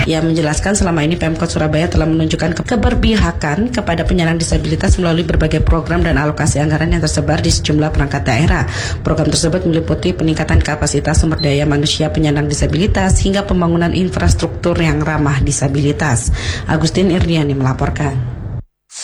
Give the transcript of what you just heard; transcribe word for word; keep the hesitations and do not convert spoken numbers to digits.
Ia menjelaskan selama ini Pemkot Surabaya telah menunjukkan ke- keberpihakan kepada penyandang disabilitas melalui berbagai program dan alokasi anggaran yang tersebar di sejumlah perangkat daerah. Program tersebut meliputi peningkatan kapasitas sumber daya manusia penyandang disabilitas hingga pembangunan infrastruktur yang ramah disabilitas. Agustin Irdiani melaporkan.